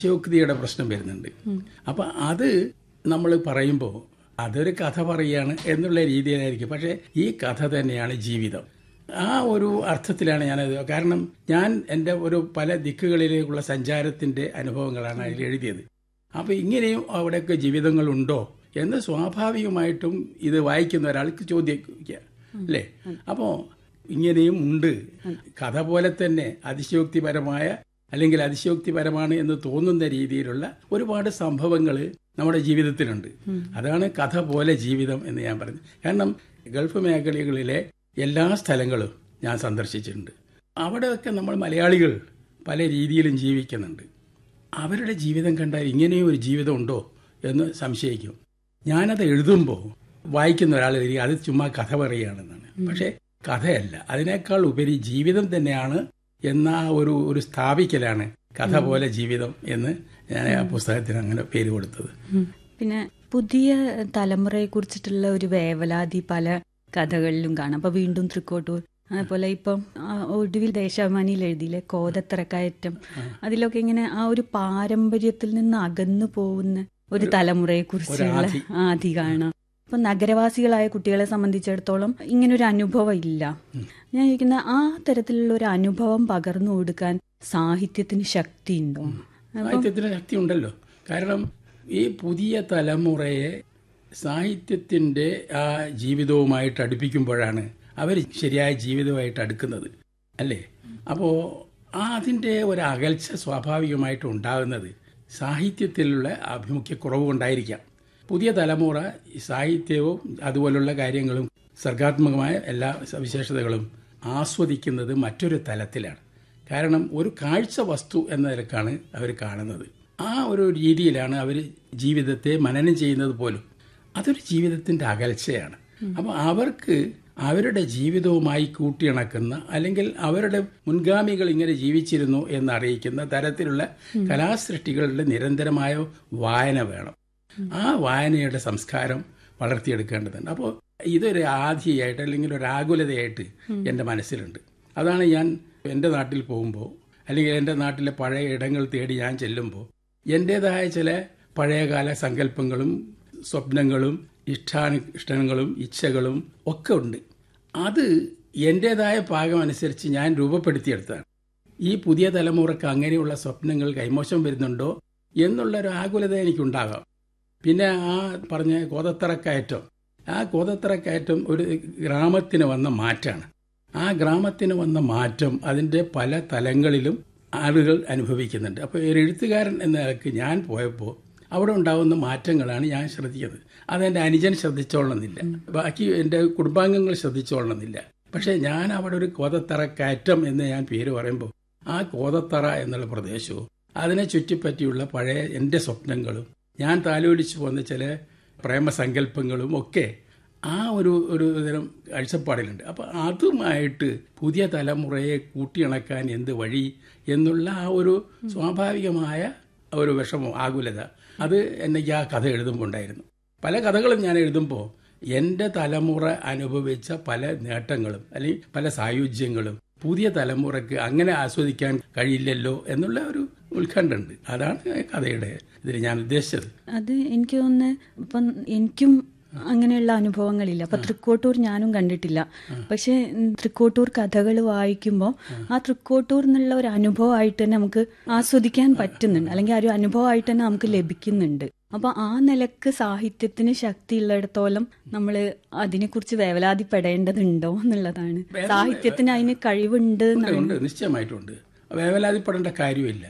അതിശയോക്തിയുടെ പ്രശ്നം വരുന്നുണ്ട്. അപ്പം അത് നമ്മൾ പറയുമ്പോൾ അതൊരു കഥ പറയുകയാണ് എന്നുള്ള രീതിയിലായിരിക്കും. പക്ഷേ ഈ കഥ തന്നെയാണ് ജീവിതം. ആ ഒരു അർത്ഥത്തിലാണ് ഞാനത്. കാരണം ഞാൻ എൻ്റെ ഒരു പല ദിക്കുകളിലേക്കുള്ള സഞ്ചാരത്തിൻ്റെ അനുഭവങ്ങളാണ് അതിൽ എഴുതിയത്. അപ്പോൾ ഇങ്ങനെയും അവിടെയൊക്കെ ജീവിതങ്ങളുണ്ടോ എന്ന് സ്വാഭാവികമായിട്ടും ഇത് വായിക്കുന്ന ഒരാൾക്ക് ചോദിക്കുക അല്ലേ. അപ്പോൾ ഇങ്ങനെയും ഉണ്ട്. കഥ പോലെ തന്നെ അതിശയോക്തിപരമായ അല്ലെങ്കിൽ അതിശയോക്തിപരമാണ് എന്ന് തോന്നുന്ന രീതിയിലുള്ള ഒരുപാട് സംഭവങ്ങൾ നമ്മുടെ ജീവിതത്തിലുണ്ട്. അതാണ് കഥ പോലെ ജീവിതം എന്ന് ഞാൻ പറഞ്ഞു. കാരണം ഗൾഫ് മേഖലകളിലെ എല്ലാ സ്ഥലങ്ങളും ഞാൻ സന്ദർശിച്ചിട്ടുണ്ട്. അവിടെയൊക്കെ നമ്മൾ മലയാളികൾ പല രീതിയിലും ജീവിക്കുന്നുണ്ട്. അവരുടെ ജീവിതം കണ്ടാൽ ഇങ്ങനെയും ഒരു ജീവിതം ഉണ്ടോ എന്ന് സംശയിക്കും. ഞാനത് എഴുതുമ്പോൾ വായിക്കുന്ന ഒരാൾ അത് ചുമ്മാ കഥ പറയുകയാണെന്നാണ്. പക്ഷേ കഥയല്ല, അതിനേക്കാൾ ഉപരി ജീവിതം തന്നെയാണ് എന്ന ഒരു സ്ഥാപിക്കലാണ് കഥ പോലെ ജീവിതം എന്ന് ഞാൻ ആ പുസ്തകത്തിന് അങ്ങനെ പേര് കൊടുത്തത്. പിന്നെ പുതിയ തലമുറയെ കുറിച്ചിട്ടുള്ള ഒരു വേവലാതി പല കഥകളിലും കാണാം. അപ്പൊ വീണ്ടും തൃക്കോട്ടൂർ, അതേപോലെ ഇപ്പം ഒടുവിൽ ദേശാഭിമാനിയിൽ എഴുതിയില്ലേ കോതത്തറക്കയറ്റം, അതിലൊക്കെ ഇങ്ങനെ ആ ഒരു പാരമ്പര്യത്തിൽ നിന്ന് അകന്നു പോകുന്ന ഒരു തലമുറയെ കുറിച്ചുള്ള ആദി കാണാം. ഇപ്പൊ നഗരവാസികളായ കുട്ടികളെ സംബന്ധിച്ചിടത്തോളം ഇങ്ങനൊരു അനുഭവം ഇല്ല. ഞാൻ ചോദിക്കുന്ന ആ തരത്തിലുള്ള ഒരു അനുഭവം പകർന്നു കൊടുക്കാൻ സാഹിത്യത്തിന് ശക്തി ഉണ്ടോ? സാഹിത്യത്തിന് ശക്തി ഉണ്ടല്ലോ. കാരണം ഈ പുതിയ തലമുറയെ സാഹിത്യത്തിന്റെ ആ ജീവിതവുമായിട്ട് അടുപ്പിക്കുമ്പോഴാണ് അവർ ശരിയായ ജീവിതമായിട്ട് അടുക്കുന്നത് അല്ലേ. അപ്പോൾ അതിൻ്റെ ഒരു അകൽച്ച സ്വാഭാവികമായിട്ട് ഉണ്ടാകുന്നത് സാഹിത്യത്തിലുള്ള ആഭിമുഖ്യക്കുറവ് കൊണ്ടായിരിക്കാം. പുതിയ തലമുറ സാഹിത്യവും അതുപോലുള്ള കാര്യങ്ങളും സർഗാത്മകമായ എല്ലാ സവിശേഷതകളും ആസ്വദിക്കുന്നത് മറ്റൊരു തലത്തിലാണ്. കാരണം ഒരു കാഴ്ച വസ്തു എന്ന നിലക്കാണ് അവർ കാണുന്നത്. ആ ഒരു രീതിയിലാണ് അവർ ജീവിതത്തെ മനനം ചെയ്യുന്നത് പോലും. അതൊരു ജീവിതത്തിൻ്റെ അകൽച്ചയാണ്. അപ്പോൾ അവർക്ക് അവരുടെ ജീവിതവുമായി കൂട്ടിയിണക്കുന്ന അല്ലെങ്കിൽ അവരുടെ മുൻഗാമികൾ ഇങ്ങനെ ജീവിച്ചിരുന്നു എന്നറിയിക്കുന്ന തരത്തിലുള്ള കലാസൃഷ്ടികളുടെ നിരന്തരമായ വായന വേണം. ആ വായനയുടെ സംസ്കാരം വളർത്തിയെടുക്കേണ്ടതുണ്ട്. അപ്പോൾ ഇതൊരു ആധിയായിട്ട് അല്ലെങ്കിൽ ഒരു ആകുലതയായിട്ട് എൻ്റെ മനസ്സിലുണ്ട്. അതാണ് ഞാൻ എൻ്റെ നാട്ടിൽ പോകുമ്പോൾ അല്ലെങ്കിൽ എൻ്റെ നാട്ടിലെ പഴയ ഇടങ്ങൾ തേടി ഞാൻ ചെല്ലുമ്പോൾ എൻ്റേതായ ചില പഴയകാല സങ്കല്പങ്ങളും സ്വപ്നങ്ങളും ഇഷ്ടങ്ങളും ഇച്ഛകളും ഒക്കെ ഉണ്ട്. അത് എൻ്റേതായ പാകം അനുസരിച്ച് ഞാൻ രൂപപ്പെടുത്തിയെടുത്തതാണ്. ഈ പുതിയ തലമുറക്ക് അങ്ങനെയുള്ള സ്വപ്നങ്ങൾ കൈമോശം വരുന്നുണ്ടോ എന്നുള്ളൊരു ആകുലത എനിക്കുണ്ടാകാം. പിന്നെ ആ പറഞ്ഞ കോതത്തറക്കയറ്റം, ആ കോതത്തറക്കയറ്റം ഒരു ഗ്രാമത്തിന് വന്ന മാറ്റാണ്. ആ ഗ്രാമത്തിന് വന്ന മാറ്റം അതിൻ്റെ പല തലങ്ങളിലും ആളുകൾ അനുഭവിക്കുന്നുണ്ട്. അപ്പോൾ ഒരു എഴുത്തുകാരൻ എന്ന നിലയ്ക്ക് ഞാൻ പോയപ്പോൾ അവിടെ ഉണ്ടാകുന്ന മാറ്റങ്ങളാണ് ഞാൻ ശ്രദ്ധിക്കുന്നത്. അതെൻ്റെ അനുജൻ ശ്രദ്ധിച്ചോളണമെന്നില്ല, ബാക്കി എൻ്റെ കുടുംബാംഗങ്ങൾ ശ്രദ്ധിച്ചോളണമെന്നില്ല. പക്ഷേ ഞാൻ അവിടെ ഒരു കോതത്തറക്കയറ്റം എന്ന് ഞാൻ പേര് പറയുമ്പോൾ ആ കോതത്തറ എന്നുള്ള പ്രദേശവും അതിനെ ചുറ്റിപ്പറ്റിയുള്ള പഴയ എൻ്റെ സ്വപ്നങ്ങളും ഞാൻ താലോലിച്ചു പോകുന്ന ചില പ്രേമസങ്കല്പങ്ങളും ഒക്കെ ആ ഒരു തരം കാഴ്ചപ്പാടിലുണ്ട്. അപ്പോൾ അതുമായിട്ട് പുതിയ തലമുറയെ കൂട്ടിയിണക്കാൻ എന്ത് വഴി എന്നുള്ള ആ ഒരു സ്വാഭാവികമായ ഒരു വിഷമം, ആകുലത, അത് എനിക്ക് ആ കഥ എഴുതുമ്പോൾ ഉണ്ടായിരുന്നു. പല കഥകളും ഞാൻ എഴുതുമ്പോൾ എൻ്റെ തലമുറ അനുഭവിച്ച പല നേട്ടങ്ങളും അല്ലെങ്കിൽ പല സായുജ്യങ്ങളും പുതിയ തലമുറയ്ക്ക് അങ്ങനെ ആസ്വദിക്കാൻ കഴിയില്ലല്ലോ എന്നുള്ള ഒരു ഉത്കണ്ഠ ഉണ്ട്. അതാണ് കഥയുടെ ഇതിൽ ഞാൻ ഉദ്ദേശിച്ചത്. അത് എനിക്ക് തോന്നുന്നത് ഇപ്പം എനിക്കും അങ്ങനെയുള്ള അനുഭവങ്ങളില്ല. അപ്പൊ തൃക്കോട്ടൂർ ഞാനും കണ്ടിട്ടില്ല. പക്ഷെ തൃക്കോട്ടൂർ കഥകൾ വായിക്കുമ്പോൾ ആ തൃക്കോട്ടൂർ എന്നുള്ള ഒരു അനുഭവമായിട്ട് തന്നെ നമുക്ക് ആസ്വദിക്കാൻ പറ്റുന്നുണ്ട്, അല്ലെങ്കിൽ ആ ഒരു അനുഭവമായിട്ട് തന്നെ നമുക്ക് ലഭിക്കുന്നുണ്ട്. അപ്പൊ ആ നിലക്ക് സാഹിത്യത്തിന് ശക്തിയുള്ളിടത്തോളം നമ്മൾ അതിനെക്കുറിച്ച് വേവലാതിപ്പെടേണ്ടതുണ്ടോ എന്നുള്ളതാണ്. സാഹിത്യത്തിന് അതിന് കഴിവുണ്ട്. നിശ്ചയമായിട്ടുണ്ട്. വേവലാതിപ്പെടേണ്ട കാര്യമില്ല.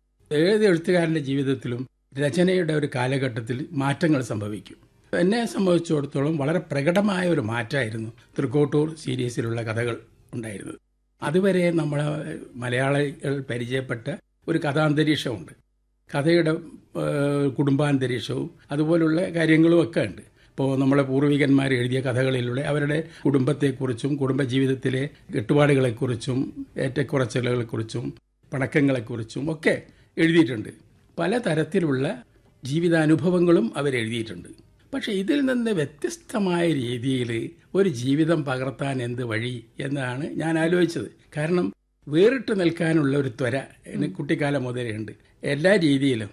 ഏത് എഴുത്തുകാരന്റെ ജീവിതത്തിലും രചനയുടെ ഒരു കാലഘട്ടത്തിൽ മാറ്റങ്ങൾ സംഭവിക്കും. എന്നെ സംബന്ധിച്ചിടത്തോളം വളരെ പ്രകടമായ ഒരു മാറ്റമായിരുന്നു തൃക്കോട്ടൂർ സീരീസിലുള്ള കഥകൾ ഉണ്ടായിരുന്നത്. അതുവരെ നമ്മളെ മലയാളികൾ പരിചയപ്പെട്ട ഒരു കഥാന്തരീക്ഷമുണ്ട്. കഥയുടെ കുടുംബാന്തരീക്ഷവും അതുപോലുള്ള കാര്യങ്ങളും ഒക്കെ ഉണ്ട്. ഇപ്പോൾ നമ്മളെ പൂർവികന്മാർ എഴുതിയ കഥകളിലൂടെ അവരുടെ കുടുംബത്തെക്കുറിച്ചും കുടുംബജീവിതത്തിലെ കെട്ടുപാടുകളെക്കുറിച്ചും ഏറ്റക്കുറച്ചിലുകളെക്കുറിച്ചും പണക്കങ്ങളെക്കുറിച്ചും ഒക്കെ എഴുതിയിട്ടുണ്ട്. പലതരത്തിലുള്ള ജീവിതാനുഭവങ്ങളും അവരെഴുതിയിട്ടുണ്ട്. പക്ഷെ ഇതിൽ നിന്ന് വ്യത്യസ്തമായ രീതിയിൽ ഒരു ജീവിതം പകർത്താൻ എന്ത് വഴി എന്നാണ് ഞാൻ ആലോചിച്ചത്. കാരണം വേറിട്ട് നിൽക്കാനുള്ള ഒരു ത്വര കുട്ടിക്കാലം മുതലേ ഉണ്ട്. എല്ലാ രീതിയിലും